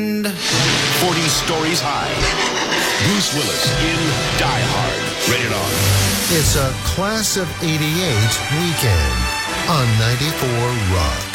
40 stories high. Bruce Willis in Die Hard. Rated R. It's a class of '88 weekend on 94 Rock.